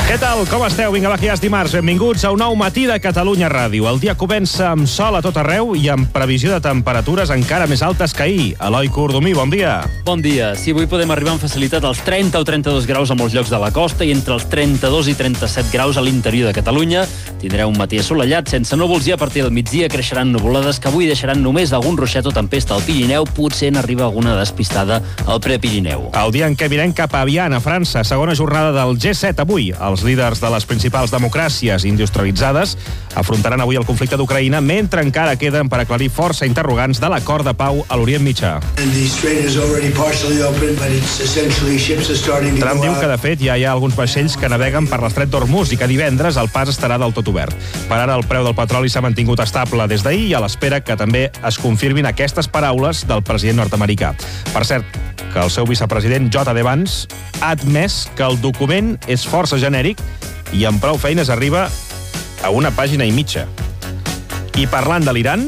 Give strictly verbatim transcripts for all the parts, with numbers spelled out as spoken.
Què tal? Com esteu? Vinga, va, que ja és dimarts. Benvinguts a un nou matí de Catalunya Ràdio. El dia comença amb sol a tot arreu i amb previsió de temperatures encara més altes que ahir. Eloi Cordomí, bon dia. Bon dia. Sí, avui podem arribar amb facilitat als trenta o trenta-dos graus a molts llocs de la costa i entre els trenta-dos i trenta-set graus a l'interior de Catalunya. Tindreu un matí assolellat, sense núvols, i a partir del migdia creixeran nuvolades que avui deixaran només algun ruixat o tempesta al Pirineu. Potser n'arriba alguna despistada al Prepirineu. El dia en què mirem cap a Avian, a França. Segona jornada del G set avui. Els líders de les principals democràcies industrialitzades afrontaran avui el conflicte d'Ucraïna, mentre encara queden per aclarir força interrogants de l'acord de pau a l'Orient Mitjà. Trump diu que, de fet, ja hi ha alguns vaixells que naveguen per l'estret d'Hormuz i que divendres el pas estarà del tot obert. Per ara, el preu del petroli s'ha mantingut estable des d'ahir i a l'espera que també es confirmin aquestes paraules del president nord-americà. Per cert, que el seu vicepresident, J D Vance, ha admès que el document és força genèric i amb prou feines arriba a una pàgina i mitja. I parlant de l'Iran...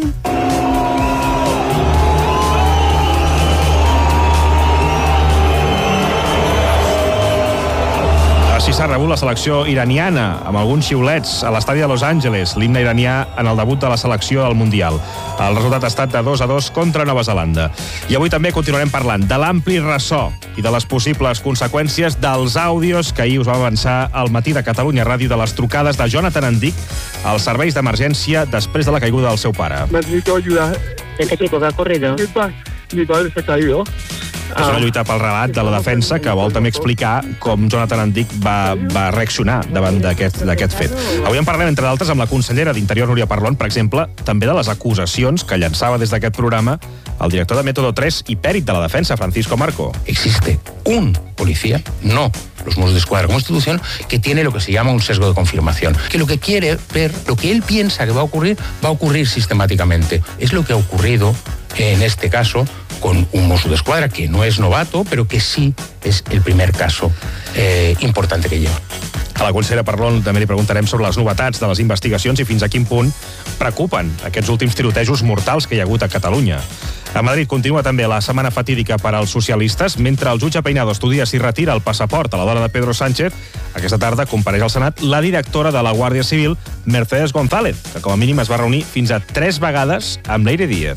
Així s'ha rebut la selecció iraniana, amb alguns xiulets a l'estadi de Los Angeles, l'himne iranià en el debut de la selecció al Mundial. El resultat ha estat de dos a dos contra Nova Zelanda. I avui també continuarem parlant de l'ampli ressò i de les possibles conseqüències dels àudios que ahir us va avançar al matí de Catalunya Ràdio de les trucades de Jonathan Andic als serveis d'emergència després de la caiguda del seu pare. Necesito ayuda. Este chico que ha corrido. Mi pa- Mi padre se ha caído. És una lluita pel relat de la defensa que vol també explicar com Jonathan Andic va, va reaccionar davant d'aquest d'aquest fet. Avui en parlem, entre d'altres, amb la consellera d'Interior, Núria Parlon, per exemple, també de les acusacions que llançava des d'aquest programa el director de Método tres i pèrit de la defensa, Francisco Marco. Existe un policía, no los Mossos d'Esquadra como institución, que tiene lo que se llama un sesgo de confirmación, que lo que quiere ver, lo que él piensa que va a ocurrir, va a ocurrir sistemáticamente. Es lo que ha ocurrido en este caso con un Mosso d'Esquadra que no es novato, pero que sí es el primer caso eh, importante que lleva. A la consellera Parlon també li preguntarem sobre les novetats de les investigacions i fins a quin punt preocupen aquests últims tirotejos mortals que hi ha hagut a Catalunya. A Madrid continua també la setmana fatídica per als socialistes. Mentre el jutge Peinado estudia si retira el passaport a la dona de Pedro Sánchez, aquesta tarda compareix al Senat la directora de la Guàrdia Civil, Mercedes González, que com a mínim es va reunir fins a tres vegades amb Leire Díez.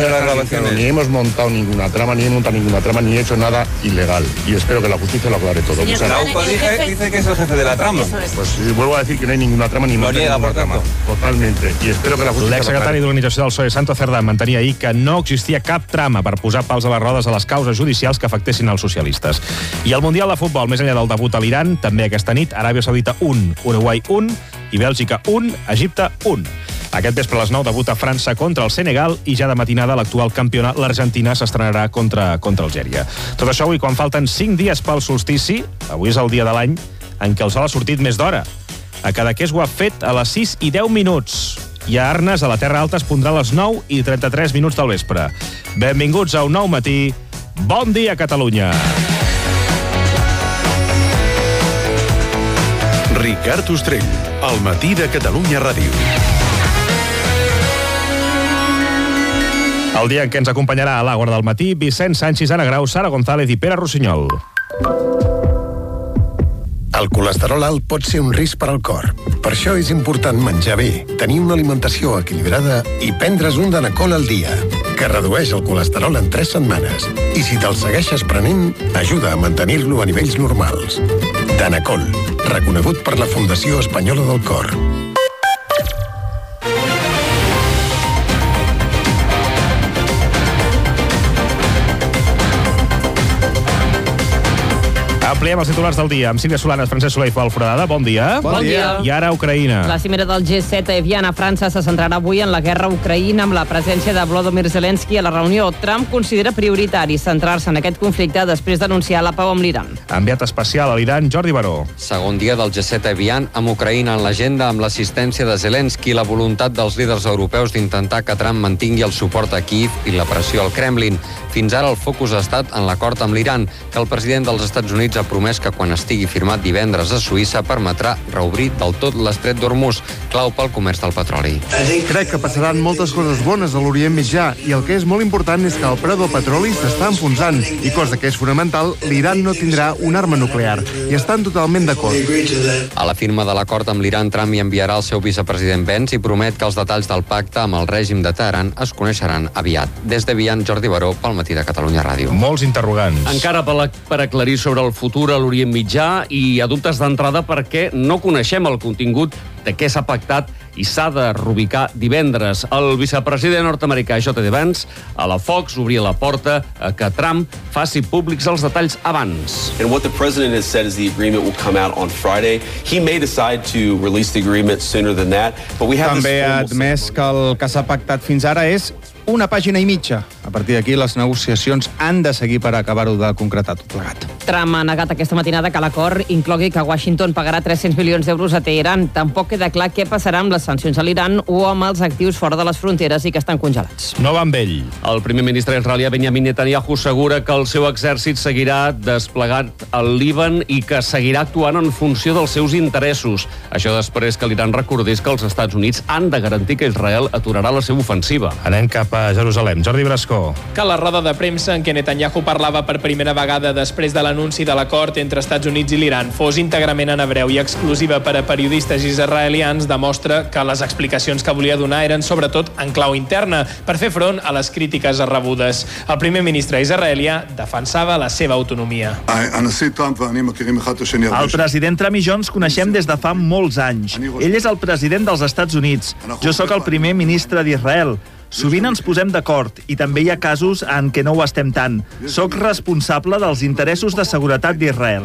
Ni hemos montado ninguna trama, ni he montado ninguna trama, ni he hecho nada ilegal. Y espero que la justicia lo aclare todo. Señor, la U P A dice, dice que es el jefe de la trama. Pues eh, vuelvo a decir que no hay ninguna trama, ni Lo niega, por tanto. Totalmente. Y espero que la justicia L'exsecretari lo aclare. d'Organització del P S O E, Santo Cerdán, mantenia ahir que no existia cap trama per posar pals a les rodes a les causes judicials que afectessin els socialistes. I el Mundial de Futbol, més enllà del debut a l'Iran, també aquesta nit, Aràbia Saudita un, Uruguai un i Bèlgica un, Egipte un. Aquest vespre a les nou debuta França contra el Senegal i ja de matinada l'actual campiona, l'Argentina, s'estrenarà contra, contra Algèria. Tot això avui, quan falten cinc dies pel solstici, avui és el dia de l'any en què el sol ha sortit més d'hora. A Cadaqués ho ha fet a les sis i deu minuts. I a Arnes, a la Terra Alta, es pondrà a les nou i trenta-tres minuts del vespre. Benvinguts a un nou matí. Bon dia, Catalunya! Ricard Ostrell, al matí de Catalunya Ràdio. El dia en què ens acompanyarà a l'Àgora del matí Vicent Sanchis, Anna Grau, Sara González i Pere Rossinyol. El colesterol alt pot ser un risc per al cor. Per això és important menjar bé, tenir una alimentació equilibrada i prendre's un Danacol al dia, que redueix el colesterol en tres setmanes. I si te'l segueixes prenent, ajuda a mantenir-lo a nivells normals. Danacol, reconegut per la Fundació Espanyola del Cor. Ampliem els titulars del dia amb Sílvia Solanes, Francesc Soler i Pol Foradada. Bon dia. Bon dia. I ara Ucraïna. La cimera del G set a Evian a França se centrarà avui en la guerra a Ucraïna amb la presència de Volodymyr Zelensky a la reunió. Trump considera prioritari centrar-se en aquest conflicte després d'anunciar la pau amb l'Iran. Enviat especial a l'Iran, Jordi Baró. Segon dia del G set a Evian amb Ucraïna en l'agenda, amb l'assistència de Zelensky i la voluntat dels líders europeus d'intentar que Trump mantingui el suport a Kíiv i la pressió al Kremlin. Fins ara el focus ha estat en l'acord amb l'Iran, que el president dels Estats Units ha promès que quan estigui firmat divendres a Suïssa permetrà reobrir del tot l'estret d'Hormuz, clau pel comerç del petroli. Crec que passaran moltes coses bones a l'Orient Mitjà i el que és molt important és que el preu del petroli s'està enfonsant i, cosa que és fonamental, l'Iran no tindrà una arma nuclear i estan totalment d'acord. A la firma de l'acord amb l'Iran, Trump hi enviarà el seu vicepresident Pence i promet que els detalls del pacte amb el règim de Teheran es coneixeran aviat. Des de Vian, Jordi Baró, pel Matí de Catalunya Ràdio. Molts interrogants. Encara per, per aclarir sobre el futur a l'Orient Mitjà i hi ha dubtes d'entrada perquè no coneixem el contingut de què s'ha pactat i s'ha de rubricar divendres. El vicepresident nord-americà J D Vance a la Fox obria la porta a que Trump faci públics els detalls abans. And what the president has said is the agreement will come out on Friday. He may decide to release the agreement sooner than that, but we have També ha admès que el que s'ha pactat fins ara és una pàgina i mitja. A partir d'aquí, les negociacions han de seguir per acabar-ho de concretar tot plegat. Trump ha negat aquesta matinada que l'acord inclogui que Washington pagarà tres-cents milions d'euros a Teheran. Tampoc queda clar què passarà amb les sancions a l'Iran o amb els actius fora de les fronteres i que estan congelats. No va amb ell. El primer ministre israelià Benjamin Netanyahu assegura que el seu exèrcit seguirà desplegat al Líban i que seguirà actuant en funció dels seus interessos. Això després que l'Iran recordés que els Estats Units han de garantir que Israel aturarà la seva ofensiva. Anem cap a Jerusalem. Jordi Brascó. Que la roda de premsa en què Netanyahu parlava per primera vegada després de l'anunci de l'acord entre Estats Units i l'Iran fos íntegrament en hebreu i exclusiva per a periodistes israelians demostra que les explicacions que volia donar eren sobretot en clau interna per fer front a les crítiques rebudes. El primer ministre israelià defensava la seva autonomia. El president Trump i jo ens coneixem des de fa molts anys. Ell és el president dels Estats Units. Jo sóc el primer ministre d'Israel. Sovint ens posem d'acord i també hi ha casos en què no ho estem tant. Soc responsable dels interessos de seguretat d'Israel.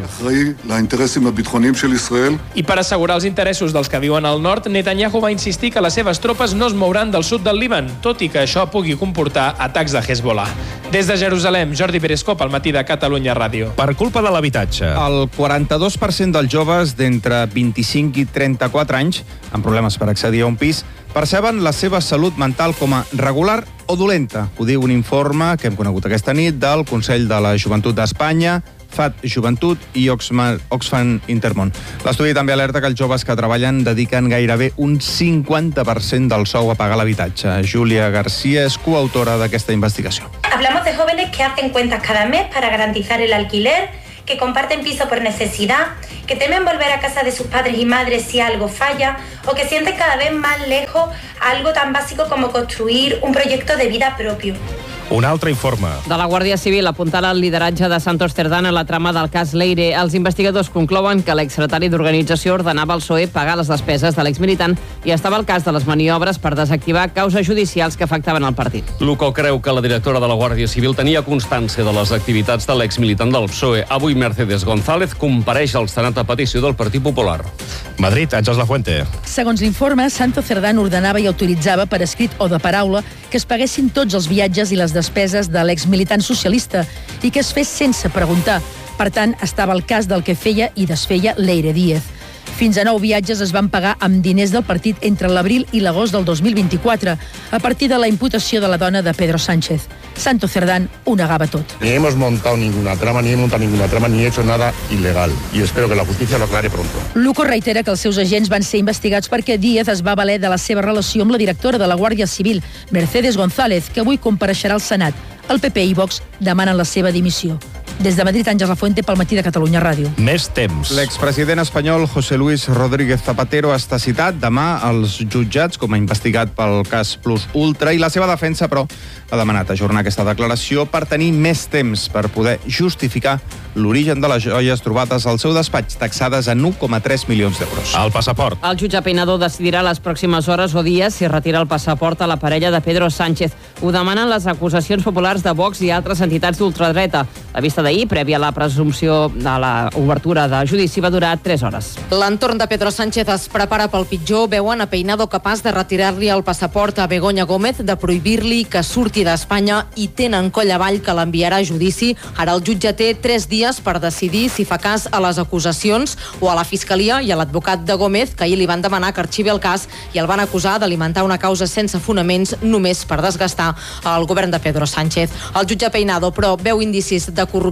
I per assegurar els interessos dels que viuen al nord, Netanyahu va insistir que les seves tropes no es mouran del sud del Líban, tot i que això pugui comportar atacs de Hezbollah. Des de Jerusalem, Jordi Peresco, pel Matí de Catalunya Ràdio. Per culpa de l'habitatge. El quaranta-dos per cent dels joves d'entre vint-i-cinc i trenta-quatre anys, amb problemes per accedir a un pis, perceben la seva salut mental com a regular o dolenta. Ho diu un informe que hem conegut aquesta nit del Consell de la Joventut d'Espanya, F A T Joventut i Oxfam Intermón. L'estudi també alerta que els joves que treballen dediquen gairebé un cinquanta per cent del sou a pagar l'habitatge. Júlia García és coautora d'aquesta investigació. Hablamos de jóvenes que hacen cuentas cada mes para garantizar el alquiler, que comparten piso por necesidad, que temen volver a casa de sus padres y madres si algo falla, o que sienten cada vez más lejos algo tan básico como construir un proyecto de vida propio. Un altre informe. De la Guàrdia Civil apuntala el lideratge de Santos Cerdán en la trama del cas Leire. Els investigadors conclouen que l'exsecretari d'Organització ordenava al P S O E pagar les despeses de l'exmilitant i estava al cas de les maniobres per desactivar causes judicials que afectaven el partit. L'U C O creu que la directora de la Guàrdia Civil tenia constància de les activitats de l'exmilitant del P S O E. Avui Mercedes González compareix al Senat a petició del Partit Popular. Madrid, Àngels Lafuente. Segons l'informe, Santos Cerdán ordenava i autoritzava per escrit o de paraula que es paguessin tots els viatges i les despeses de l'exmilitant socialista i que es fes sense preguntar. Per tant, estava al cas del que feia i desfeia Leire Díez. Fins a nou viatges es van pagar amb diners del partit entre l'abril i l'agost del dos mil vint-i-quatre, a partir de la imputació de la dona de Pedro Sánchez. Santos Cerdán ho negava tot. Ni hemos montado ninguna trama, ni he montado ninguna trama, ni he hecho nada ilegal. Y espero que la justicia lo aclare pronto. L'U C O reitera que els seus agents van ser investigats perquè Díez es va valer de la seva relació amb la directora de la Guàrdia Civil, Mercedes González, que avui compareixerà al Senat. El P P i Vox demanen la seva dimissió. Des de Madrid, Àngels Lafuente, pel Matí de Catalunya Ràdio. Més temps. L'expresident espanyol José Luis Rodríguez Zapatero està citat demà als jutjats com a investigat pel cas Plus Ultra i la seva defensa, però, ha demanat ajornar aquesta declaració per tenir més temps per poder justificar l'origen de les joies trobades al seu despatx, taxades en un coma tres milions d'euros. El passaport. El jutge Peinador decidirà les pròximes hores o dies si retira el passaport a la parella de Pedro Sánchez. Ho demanen les acusacions populars de Vox i altres entitats d'ultradreta. La vista d'ahir, prèvia a la presumpció de l'obertura de judici, va durar tres hores. L'entorn de Pedro Sánchez es prepara pel pitjor. Veuen a Peinado capaç de retirar-li el passaport a Begoña Gómez, de prohibir-li que surti d'Espanya i tenen coll avall que l'enviarà a judici. Ara el jutge té tres dies per decidir si fa cas a les acusacions o a la Fiscalia i a l'advocat de Gómez, que ahir li van demanar que arxivi el cas i el van acusar d'alimentar una causa sense fonaments només per desgastar el govern de Pedro Sánchez. El jutge Peinado, però, veu indicis de corrupció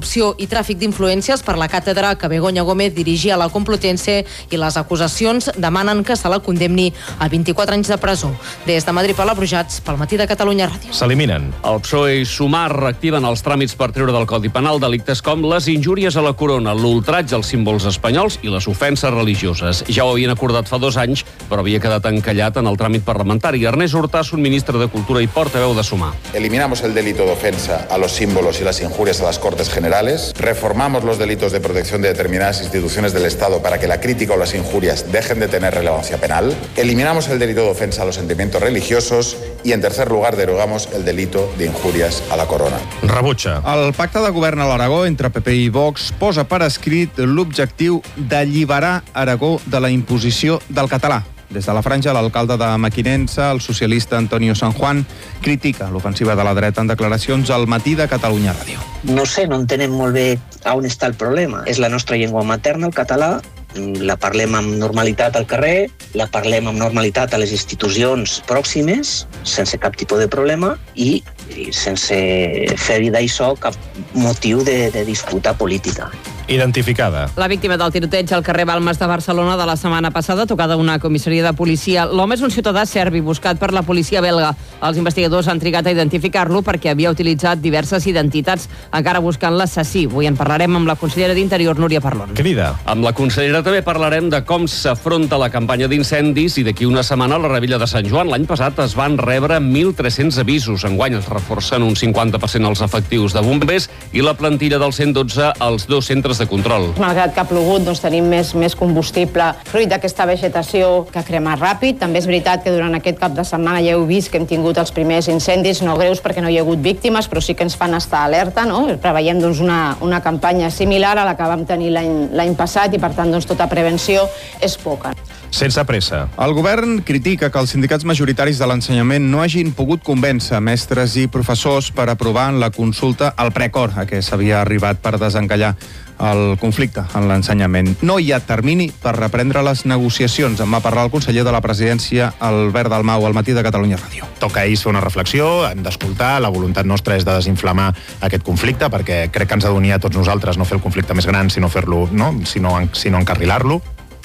corrupció i tràfic d'influències per la càtedra que Begoña Gómez dirigia a la Complutense i les acusacions demanen que se la condemni a vint-i-quatre anys de presó. Des de Madrid, Paula Brujats, pel Matí de Catalunya Ràdio. S'eliminen. El P S O E i Sumar reactiven els tràmits per treure del Codi Penal delictes com les injúries a la corona, l'ultratge als símbols espanyols i les ofenses religioses. Ja ho havien acordat fa dos anys, però havia quedat encallat en el tràmit parlamentari. Ernest Urtasun, ministre de Cultura i portaveu de Sumar. Eliminamos el delito de ofensa a los símbolos y las injurias a las Cortes Generales. Reformamos los delitos de protección de determinadas instituciones del Estado para que la crítica o las injurias dejen de tener relevancia penal. Eliminamos el delito de ofensa a los sentimientos religiosos y, en tercer lugar, derogamos el delito de injurias a la corona. Rebutja. El pacte de govern a l'Aragó entre P P i Vox posa per escrit l'objectiu d'alliberar Aragó de la imposició del català. Des de la franja, l'alcalde de Mequinensa, el socialista Antonio San Juan, critica l'ofensiva de la dreta en declaracions al Matí de Catalunya Ràdio. No sé, no entenem molt bé on està el problema. És la nostra llengua materna, el català, la parlem amb normalitat al carrer, la parlem amb normalitat a les institucions pròximes, sense cap tipus de problema, i, i sense fer-hi d'això cap motiu de, de disputa política. Identificada. La víctima del tiroteig al carrer Balmes de Barcelona de la setmana passada, tocada a una comissaria de policia. L'home és un ciutadà serbi buscat per la policia belga. Els investigadors han trigat a identificar-lo perquè havia utilitzat diverses identitats, encara buscant l'assassí. Avui en parlarem amb la consellera d'Interior, Núria Parlon. Crida. Amb la consellera també parlarem de com s'afronta la campanya d'incendis i d'aquí una setmana a la Rebella de Sant Joan. L'any passat es van rebre mil tres-cents avisos. Enguany es reforcen un cinquanta per cent els efectius de bombers i la plantilla del cent dotze als dos centres de control. Malgrat que ha plogut, doncs tenim més, més combustible fruit d'aquesta vegetació que crema ràpid. També és veritat que durant aquest cap de setmana ja heu vist que hem tingut els primers incendis, no greus perquè no hi ha hagut víctimes, però sí que ens fan estar alerta, no? Preveiem doncs, una, una campanya similar a la que vam tenir l'any passat i per tant doncs, tota prevenció és poca. Sense pressa. El govern critica que els sindicats majoritaris de l'ensenyament no hagin pogut convèncer mestres i professors per aprovar en la consulta el preacord a què s'havia arribat per desencallar el conflicte en l'ensenyament. No hi ha termini per reprendre les negociacions. En va parlar el conseller de la Presidència, Albert Dalmau, al Matí de Catalunya Ràdio. Toca ahir fer una reflexió, hem d'escoltar, la voluntat nostra és de desinflamar aquest conflicte, perquè crec que ens ha d'unir a tots nosaltres no fer el conflicte més gran, sinó fer-lo, no? sinó, sinó encarrilar-lo.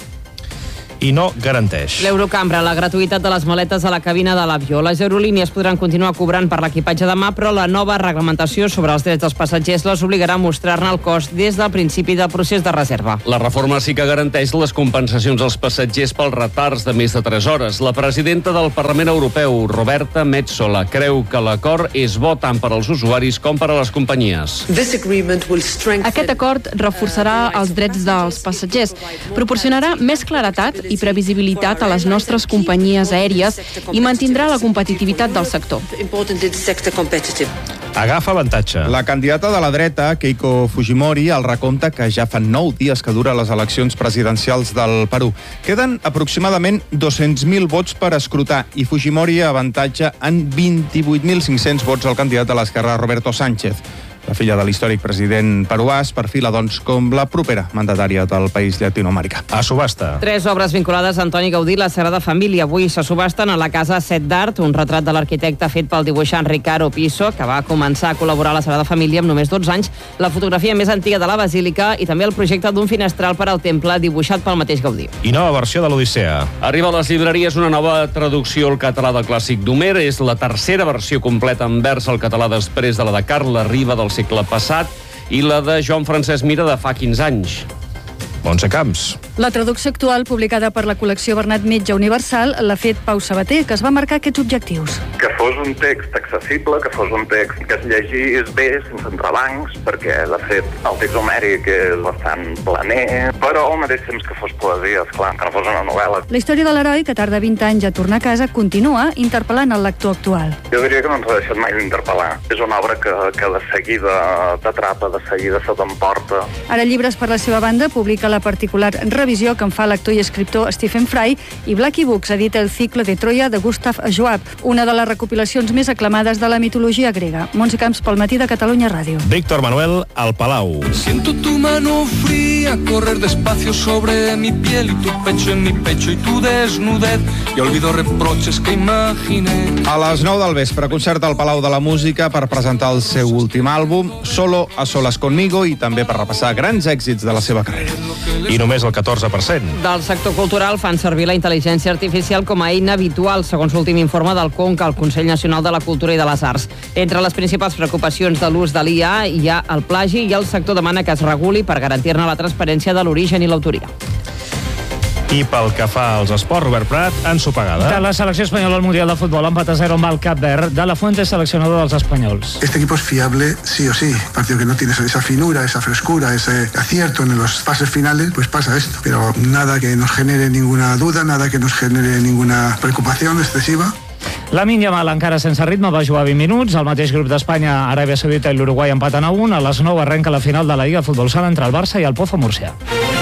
I no garanteix. L'Eurocambra, la gratuïtat de les maletes a la cabina de l'avió. Les aerolínies podran continuar cobrant per l'equipatge demà, però la nova reglamentació sobre els drets dels passatgers les obligarà a mostrar-ne el cost des del principi del procés de reserva. La reforma sí que garanteix les compensacions als passatgers pels retards de més de tres hores. La presidenta del Parlament Europeu, Roberta Metsola, creu que l'acord és bo tant per als usuaris com per a les companyies. Aquest acord reforçarà els drets dels passatgers, proporcionarà més claretat i previsibilitat a les nostres companyies aèries i mantindrà la competitivitat del sector. Agafa avantatge. La candidata de la dreta, Keiko Fujimori, el recompte que ja fa nou dies que dura les eleccions presidencials del Perú. Queden aproximadament dos-cents mil vots per escrutar i Fujimori avantatja en vint-i-vuit mil cinc-cents vots al candidat de l'esquerra, Roberto Sánchez. La filla de l'històric president peruà es perfila, doncs, com la propera mandatària del país llatinoamericà. A subhasta. Tres obres vinculades a Antoni Gaudí, la Sagrada Família. Avui se subasten a la Casa Set d'Art, un retrat de l'arquitecte fet pel dibuixant Ricardo Piso, que va començar a col·laborar a la Sagrada Família amb només dotze anys, la fotografia més antiga de la Basílica i també el projecte d'un finestral per al temple dibuixat pel mateix Gaudí. I nova versió de l'Odissea. Arriba a les llibreries una nova traducció al català del clàssic d'Homer. És la tercera versió completa en vers al català després de la de Carles Riba del segle passat i la de Joan Francesc Mira de fa quinze anys. Montse Camps. La traducció actual, publicada per la col·lecció Bernat Metge Universal, l'ha fet Pau Sabater, que es va marcar aquests objectius. Que fos un text accessible, que fos un text que es llegís bé, sense entrebancs, perquè, de fet, el text homèric és bastant planer, però al mateix temps que fos poesia, esclar, que no fos una novel·la. La història de l'heroi, que tarda vint anys a tornar a casa, continua interpel·lant el lector actual. Jo diria que no ens ha deixat mai d'interpel·lar. És una obra que, que de seguida t'atrapa, de seguida se t'emporta. Ara Llibres per la seva banda publica la particular revisió que en fa l'actor i escriptor Stephen Fry, i Blackie Books edita El ciclo de Troia de Gustav Joab, una de les recopilacions més aclamades de la mitologia grega. Montse Camps pel Matí de Catalunya Ràdio. Víctor Manuel, al Palau. Siento tu mano fría correr despacio sobre mi piel y tu pecho en mi pecho y tu desnudez y olvido reproches que imaginé. A les nou del vespre, concert al Palau de la Música per presentar el seu últim àlbum, Solo a solas conmigo, i també per repassar grans èxits de la seva carrera. I només el catorze per cent. Del sector cultural fan servir la intel·ligència artificial com a eina habitual, segons l'últim informe del CONCA, el Consell Nacional de la Cultura i de les Arts. Entre les principals preocupacions de l'ús de l'I A hi ha el plagi, i el sector demana que es reguli per garantir-ne la transparència de l'origen i l'autoria. I pel que fa als esports, Robert Prat, ensopegada. De la selecció espanyola al Mundial de Futbol, empat a zero amb el Cap Verd. De la Fuente, seleccionador dels espanyols. Este equipo es fiable sí o sí. Partido que no tiene esa finura, esa frescura, ese acierto en los pases finales, pues pasa esto. Pero nada que nos genere ninguna duda, nada que nos genere ninguna preocupación excesiva. Lamine Yamal, encara sense ritme, va jugar vint minuts. El mateix grup d'Espanya, Aràbia Saudita i l'Uruguai empaten a un. A les nou arrenca la final de la Lliga Futbol Sala entre el Barça i el Pozo Murcia.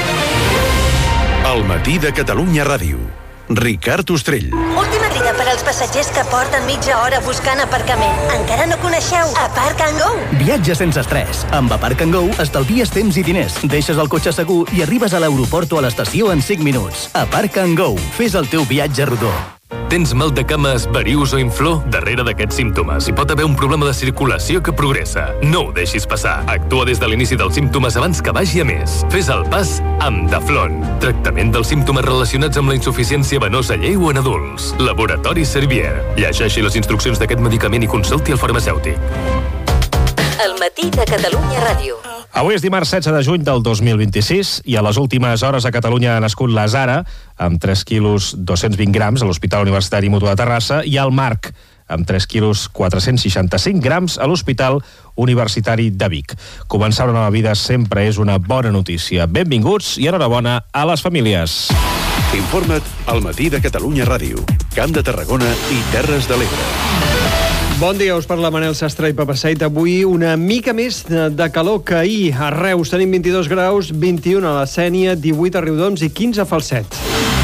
El Matí de Catalunya Ràdio. Ricard Ostrell. Última crida per als passatgers que porten mitja hora buscant aparcament. Encara no coneixeu Aparc and Go? Viatge sense estrès. Amb Aparc and Go estalvies temps i diners. Deixes el cotxe segur i arribes a l'aeroport o a l'estació en cinc minuts. Aparc and Go. Fes el teu viatge rodó. Tens mal de cames, varius o inflor? Darrere d'aquests símptomes hi pot haver un problema de circulació que progressa. No ho deixis passar. Actua des de l'inici dels símptomes abans que vagi a més. Fes el pas amb Daflon. Tractament dels símptomes relacionats amb la insuficiència venosa lleu en adults. Laboratori Servier. Llegeixi les instruccions d'aquest medicament i consulti el farmacèutic. El Matí de Catalunya Ràdio. Avui és dimarts setze de juny del dos mil vint-i-sis i a les últimes hores a Catalunya ha nascut la Zara, amb tres quilos dos-cents vint grams a l'Hospital Universitari Mutu de Terrassa, i el Marc, amb tres quilos quatre-cents seixanta-cinc grams a l'Hospital Universitari de Vic. Començar una nova vida sempre és una bona notícia. Benvinguts i enhorabona a les famílies. Informa't al Matí de Catalunya Ràdio. Camp de Tarragona i Terres de l'Ebre. Bon dia, us parla Manel Sastre i Papaseit. Avui una mica més de calor que ahir. A Reus tenim vint-i-dos graus, vint-i-un a la Sénia, divuit a Riudoms i quinze a Falset.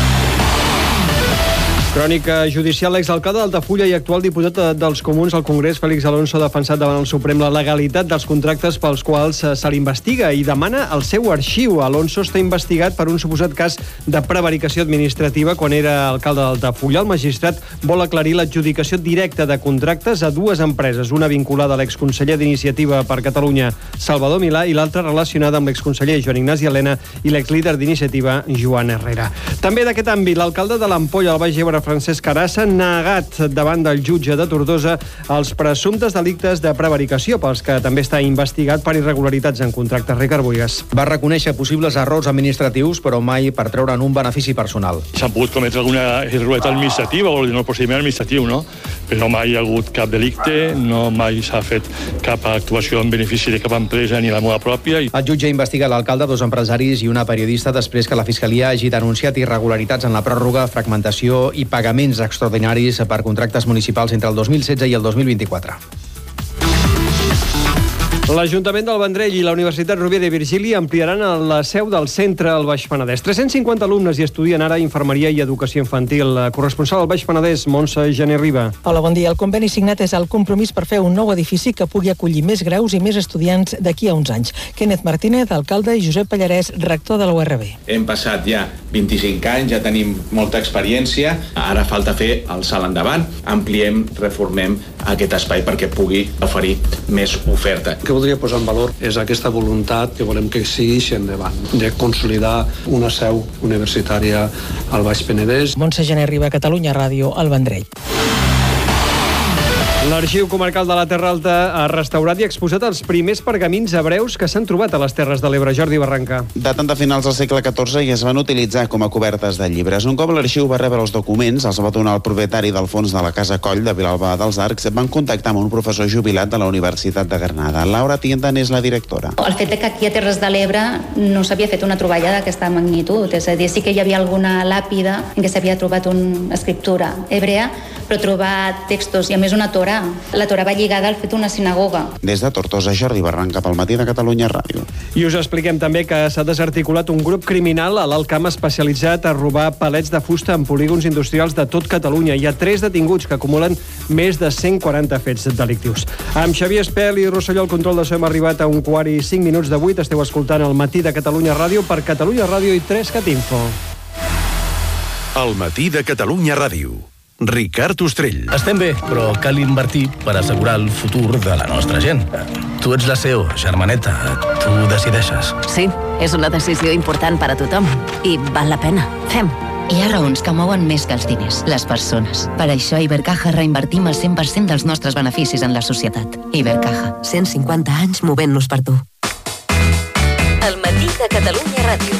Crònica judicial. L'exalcalde d'Altafulla i actual diputat dels Comuns al Congrés, Félix Alonso, ha defensat davant el Suprem la legalitat dels contractes pels quals se l'investiga i demana el seu arxiu. Alonso està investigat per un suposat cas de prevaricació administrativa quan era alcalde d'Altafulla. El magistrat vol aclarir l'adjudicació directa de contractes a dues empreses, una vinculada a l'exconseller d'Iniciativa per Catalunya, Salvador Milà, i l'altra relacionada amb l'exconseller Joan Ignasi Elena i l'exlíder d'Iniciativa, Joan Herrera. També d'aquest àmbit, l'alcalde de l'Ampolla, al Baix Ebre, Francesc Arassa, ha negat davant del jutge de Tortosa els presumptes delictes de prevaricació, pels que també està investigat per irregularitats en contractes. Ricard Buigas. Va reconèixer possibles errors administratius, però mai per treure'n un benefici personal. S'ha pogut cometre alguna irregularitat administrativa o el procediment administratiu, no? Però mai hi ha hagut cap delicte, no mai s'ha fet cap actuació en benefici de cap empresa ni la meva pròpia. El jutge investiga l'alcalde, dos empresaris i una periodista després que la Fiscalia hagi denunciat irregularitats en la pròrroga, fragmentació i pagaments extraordinaris per contractes municipals entre el dos mil setze i el dos mil vint-i-quatre. L'Ajuntament del Vendrell i la Universitat Rovira i Virgili ampliaran la seu del centre al Baix Penedès. tres-cents cinquanta alumnes hi estudien ara Infermeria i Educació Infantil. Corresponsal al Baix Penedès, Montse Gené Riba. Hola, bon dia. El conveni signat és el compromís per fer un nou edifici que pugui acollir més graus i més estudiants d'aquí a uns anys. Kenneth Martínez, alcalde, i Josep Pallarès, rector de la U R B. Hem passat ja vint-i-cinc anys, ja tenim molta experiència. Ara falta fer el salt endavant. Ampliem, reformem aquest espai perquè pugui oferir més oferta. Que voldria posar en valor és aquesta voluntat que volem que sigui endavant, de consolidar una seu universitària al Baix Penedès. Montse Gené Riba, Catalunya Ràdio, al Vendrell. L'Arxiu Comarcal de la Terra Alta ha restaurat i exposat els primers pergamins hebreus que s'han trobat a les Terres de l'Ebre. Jordi Barranca. Daten de finals del segle catorze i es van utilitzar com a cobertes de llibres. Un cop l'arxiu va rebre els documents, els va donar el propietari del fons de la Casa Coll de Vilalba dels Arcs, van contactar amb un professor jubilat de la Universitat de Granada. Laura Tiendan és la directora. El fet que aquí a Terres de l'Ebre no s'havia fet una troballa d'aquesta magnitud, és a dir, sí que hi havia alguna làpida en què s'havia trobat una escriptura hebrea, però trobar textos i a més una Torà Torà. La Torà va lligada al fet d'una sinagoga. Des de Tortosa, Jordi Barranca, pel Matí de Catalunya Ràdio. I us expliquem també que s'ha desarticulat un grup criminal a l'Alt Camp especialitzat a robar palets de fusta en polígons industrials de tot Catalunya. Hi ha tres detinguts que acumulen més de cent quaranta fets delictius. Amb Xavier Espel i Rosselló al control de so hem arribat a un quart i cinc minuts de vuit. Esteu escoltant el Matí de Catalunya Ràdio per Catalunya Ràdio i tres cat info. El Matí de Catalunya Ràdio. Ricard Ostrell. Estem bé, però cal invertir per assegurar el futur de la nostra gent. Tu ets la C E O, germaneta. Tu decideixes. Sí, és una decisió important per a tothom. I val la pena. Fem. Hi ha raons que mouen més que els diners, les persones. Per això a Ibercaja reinvertim el cent per cent dels nostres beneficis en la societat. Ibercaja. cent cinquanta anys movent-nos per tu. El Matí de Catalunya Ràdio.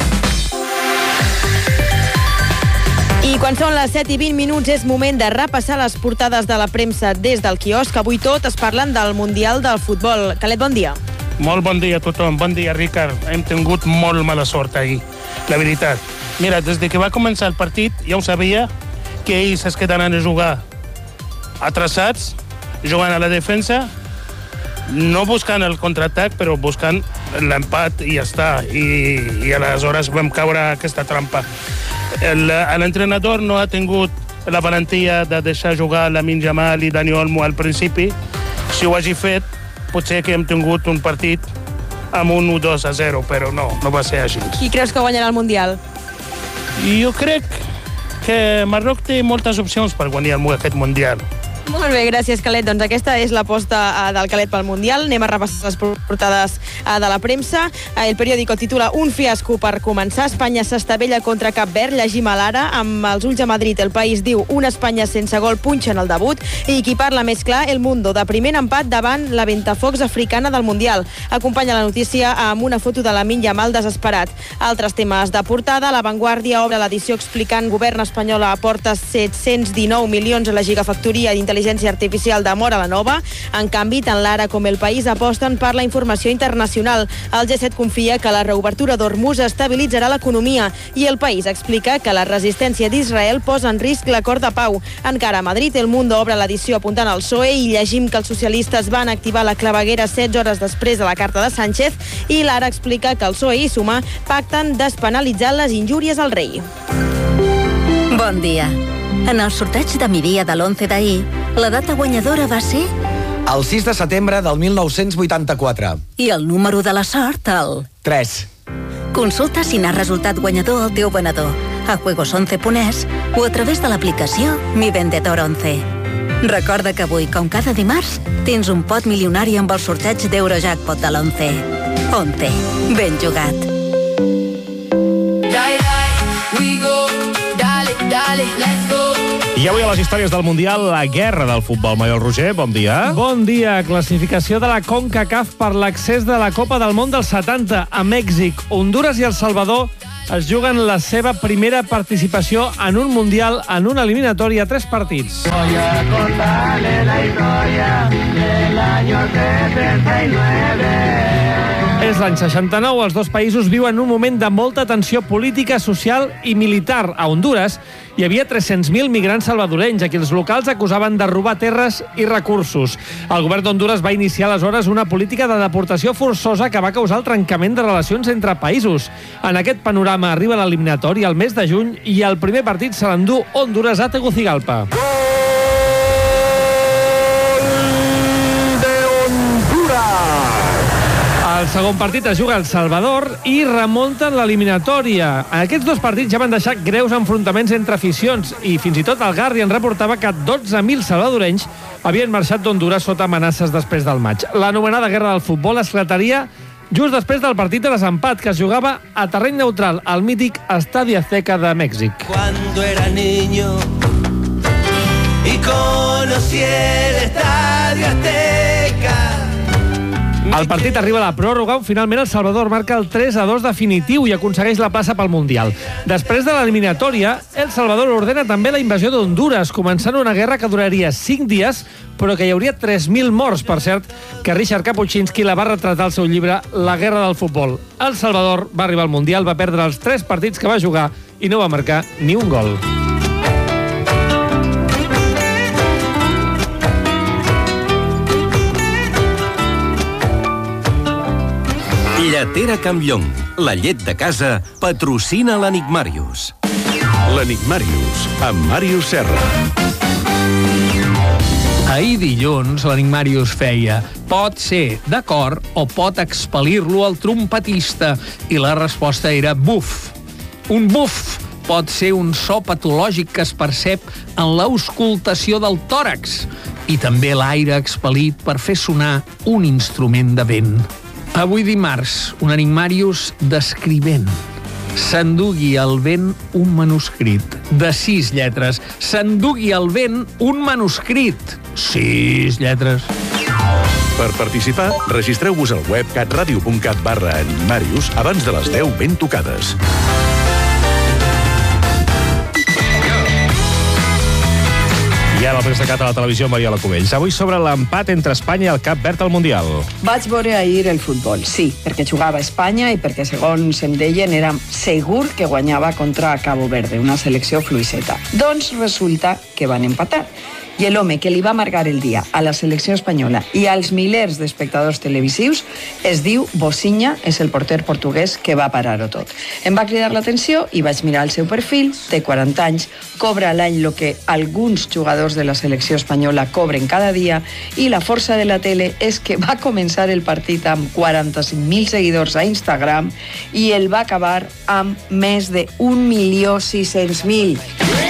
I quan són les set i vint minuts és moment de repassar les portades de la premsa des del quiosc. Avui totes parlen del Mundial del Futbol. Calet, bon dia. Molt bon dia a tothom. Bon dia, Ricard. Hem tingut molt mala sort ahir, la veritat. Mira, des de que va començar el partit ja ho sabia que ells es quedaran a jugar atrasats, jugant a la defensa, no buscant el contraatac, però buscant l'empat i ja està. I, i aleshores vam caure a aquesta trampa. L'entrenador no ha tingut la valentia de deixar jugar Lamine Yamal i Dani Olmo al principi. Si ho hagi fet, potser que hem tingut un partit amb un u dos a zero, però no, no va ser així. Qui creus que guanyarà el Mundial? Jo crec que Marroc té moltes opcions per guanyar aquest Mundial. Molt bé, gràcies, Calet. Doncs aquesta és l'aposta del Calet pel Mundial. Anem a repassar les portades de la premsa. El periòdico titula Un fiasco per començar. Espanya s'estavella contra Cap Verd. Llegim a l'Ara. Amb els ulls a Madrid, El País diu una Espanya sense gol punxa en el debut. I qui parla més clar, El Mundo. De primer empat davant la ventafocs africana del Mundial. Acompanya la notícia amb una foto de Lamine Yamal desesperat. Altres temes de portada. La Vanguardia obre l'edició explicant govern espanyol aporta set-cents dinou milions a la gigafactoria d'intel·ligència intel·ligència artificial de Móra la Nova. En canvi, tant l'Ara com El País aposten per la informació internacional. El G set confia que la reobertura d'Hormuz estabilitzarà l'economia i El País explica que la resistència d'Israel posa en risc l'acord de pau. Encara a Madrid, El Mundo obre l'edició apuntant al P S O E i llegim que els socialistes van activar la claveguera setze hores després de la carta de Sánchez i l'Ara explica que el P S O E i Sumar pacten despenalitzar les injúries al rei. Bon dia. En el sorteig de migdia de l'onze d'ahir, la data guanyadora va ser... El sis de setembre del mil nou-cents vuitanta-quatre. I el número de la sort, el... tres. Consulta si n'ha resultat guanyador el teu venedor a juegos once punt es o a través de l'aplicació Mi Vendedor once. Recorda que avui, com cada dimarts, tens un pot milionari amb el sorteig d'Eurojackpot de l'onze. once. Ben jugat. I avui a les històries del Mundial, la guerra del futbol. Maiol Roger, bon dia. Bon dia. Classificació de la CONCACAF per l'accés de la Copa del Món dels setanta a Mèxic. Honduras i El Salvador es juguen la seva primera participació en un Mundial en una eliminatòria a tres partits. Voy a contarle la historia del año setenta y nueve. És l'any seixanta-nou, els dos països viuen un moment de molta tensió política, social i militar. A Honduras hi havia tres-cents mil migrants salvadorenys, a qui els locals acusaven de robar terres i recursos. El govern d'Honduras va iniciar aleshores una política de deportació forçosa que va causar el trencament de relacions entre països. En aquest panorama arriba l'eliminatòria al mes de juny i el primer partit se l'endú Honduras a Tegucigalpa. El segon partit es juga al Salvador i remunten l'eliminatòria. Aquests dos partits ja van deixar greus enfrontaments entre aficions i fins i tot el Guardian reportava que dotze mil salvadorenys havien marxat d'Honduras sota amenaces després del maig. L'anomenada guerra del futbol esclataria just després del partit de desempat que es jugava a terreny neutral al mític Estadi Azteca de Mèxic. Cuando era niño y conocí el Estadio Azteca. El partit arriba a la pròrroga on finalment El Salvador marca el tres a dos definitiu i aconsegueix la plaça pel Mundial. Després de l'eliminatòria, El Salvador ordena també la invasió d'Honduras, començant una guerra que duraria cinc dies, però que hi hauria tres mil morts, per cert, que Richard Kapuscinski la va retratar al seu llibre La guerra del futbol. El Salvador va arribar al Mundial, va perdre els tres partits que va jugar i no va marcar ni un gol. Lletera Campllong, la llet de casa, patrocina l'Enigmàrius. L'Enigmàrius, amb Màrius Serra. Ahir dilluns l'Enigmàrius feia pot ser d'acord o pot expel·lir-lo el trompetista i la resposta era buf. Un buf pot ser un so patològic que es percep en l'auscultació del tòrax i també l'aire expel·lit per fer sonar un instrument de vent. Avui dimarts, un Enigmàrius d'escrivent. S'endugui el vent un manuscrit de sis lletres. S'endugui el vent un manuscrit. Sis lletres. Per participar, registreu-vos al web catradio punt cat barra Enigmàrius abans de les deu ben tocades. I ara el destacat a la televisió, Mariola Cubells. Avui sobre l'empat entre Espanya i el Cap Verd al Mundial. Vaig veure ahir el futbol, sí, perquè jugava a Espanya i perquè, segons em deien, era segur que guanyava contra Cabo Verde, una selecció fluixeta. Doncs resulta que van empatar. I l'home que li va amargar el dia a la selecció espanyola i als milers d'espectadors televisius es diu Bocinha, és el porter portuguès que va parar-ho tot. Em va cridar l'atenció i vaig mirar el seu perfil, té quaranta anys, cobra a l'any el que alguns jugadors de la selecció espanyola cobren cada dia i la força de la tele és que va començar el partit amb quaranta-cinc mil seguidors a Instagram i el va acabar amb més de un milió sis-cents mil.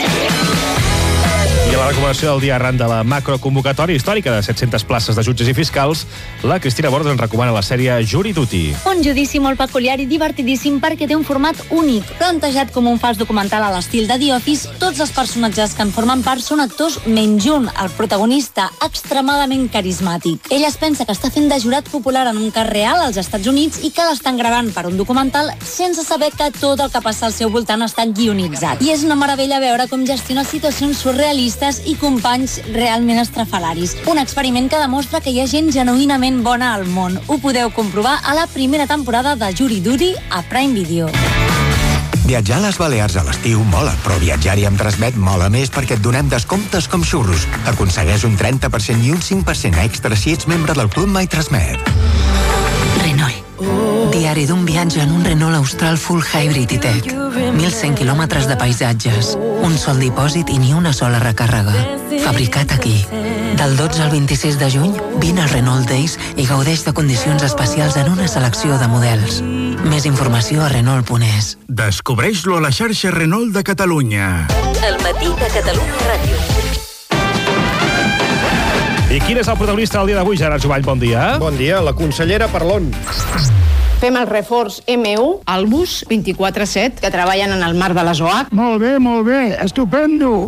I a la recomanació del dia arran de la macroconvocatòria històrica de set-centes places de jutges i fiscals, la Cristina Bordes ens recomana la sèrie Jury Duty. Un judici molt peculiar i divertidíssim perquè té un format únic. Plantejat com un fals documental a l'estil de The Office, tots els personatges que en formen part són actors menys un, el protagonista, extremadament carismàtic. Ell es pensa que està fent de jurat popular en un cas real als Estats Units i que l'estan gravant per un documental sense saber que tot el que passa al seu voltant està guionitzat. I és una meravella veure com gestiona situacions surrealistes i companys realment estrafalaris. Un experiment que demostra que hi ha gent genuïnament bona al món. Ho podeu comprovar a la primera temporada de Jury Duty a Prime Video. Viatjar a les Balears a l'estiu mola, però viatjar-hi amb Transmet mola més perquè et donem descomptes com xurros. Aconsegueix un trenta per cent i un cinc per cent extra si ets membre del Club My Transmet. Renault. Diari d'un viatge en un Renault Austral Full Hybrid i Tech. mil cent quilòmetres de paisatges, un sol dipòsit i ni una sola recàrrega. Fabricat aquí. Del dotze al vint-i-sis de juny, vine al Renault Days i gaudeix de condicions especials en una selecció de models. Més informació a Renault punt es. Descobreix-lo a la xarxa Renault de Catalunya. El matí de Catalunya Ràdio. I quin és el protagonista del dia d'avui, Gerard Jovany? Bon dia. Bon dia, la consellera Parlon. Fem el reforç eme u, Albus vint-i-quatre set, que treballen en el marc de les O H. Molt bé, molt bé, estupendo.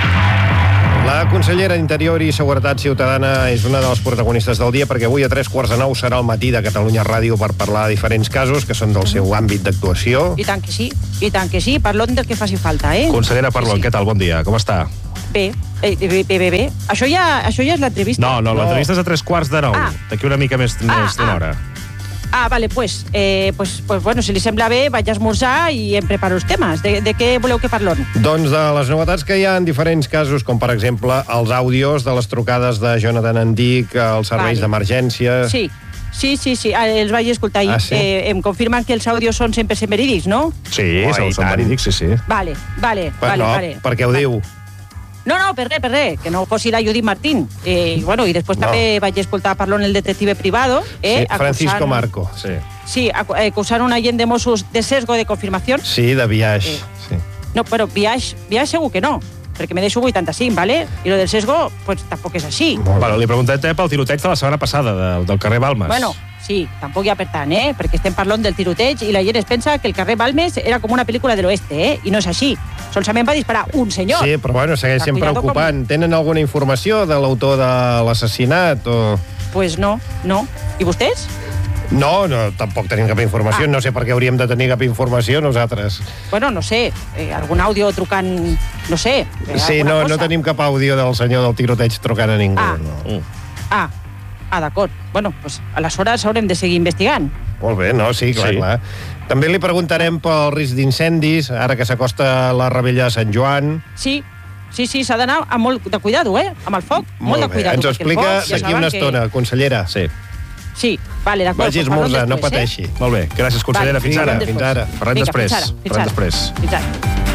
La consellera d'Interior i Seguretat Ciutadana és una de les protagonistes del dia perquè avui a tres quarts de nou serà el matí de Catalunya Ràdio per parlar de diferents casos que són del seu àmbit d'actuació. I tant que sí, i tant que sí, parlem del que faci falta, eh? Consellera Parlon, sí. Què tal? Bon dia, com està? Bé, bé, bé, bé, bé. Això ja, això ja és l'entrevista. No, no, l'entrevista és a tres quarts de nou, ah. d'aquí una mica més, ah, més d'una ah. hora. Ah, vale, pues, eh, pues, pues, bueno, si li sembla bé, vaig a esmorzar i em preparo els temes. De, de què voleu que parlem? Doncs de les novetats que hi ha en diferents casos, com per exemple els àudios de les trucades de Jonathan Andic als serveis vale. d'emergència. Sí, sí, sí, sí, els vaig escoltar ahir. Ah, sí? eh, em confirmen que els àudios són sempre verídics, no? Sí, oh, són, són verídics, sí, sí. Vale, vale, Però vale, no, vale. per què ho vale. diu? No, no, per res, per res, que no fossi la Judit Martín. Eh, bueno, i després no. també vaig escoltar parlant el detective privado. Eh, sí, Francisco acusant... Marco, sí. Sí, acusant un agent de Mossos de sesgo de confirmació. Sí, de viaix, eh. sí. No, però viaix, viaix segur que no, perquè me deixo vuitanta-cinc, ¿vale? I lo del sesgo, pues tampoc és així. Bueno, li preguntem pel tiroteig de la setmana passada, de, del carrer Balmes. Bueno, sí, tampoc hi ha per tant, eh? Perquè estem parlant del tiroteig i la gent es pensa que el carrer Balmes era com una pel·lícula de l'oeste, eh? I no és així. Solament va disparar un senyor. Sí, però bueno, segueix sent preocupant. Com... Tenen alguna informació de l'autor de l'assassinat o...? Pues no, no. I vostès? No, no, tampoc tenim cap informació. Ah. No sé per què hauríem de tenir cap informació nosaltres. Bueno, no sé, eh, algun àudio trucant, no sé. Eh, sí, no, cosa. no tenim cap àudio del senyor del tiroteig trucant a ningú. Ah, no. ah, ah d'acord. Bueno, pues aleshores haurem de seguir investigant. Molt bé, no, sí, clar, sí. clar. També li preguntarem pel risc d'incendis, ara que s'acosta la rebella de Sant Joan. Sí, sí, sí, s'ha d'anar amb molt de cuidado, eh? Amb el foc, molt, molt de cuidado. Ens ho explica d'aquí una que... estona, consellera. Sí. Sí, vale, d'acord. Vagi a esmorzar, no pateixi. Molt bé, gràcies, consellera. Vale, Fins ara. parlem Fins ara. Parlem Vinga, després. fins ara, fins Parlem ara. després. Fins ara.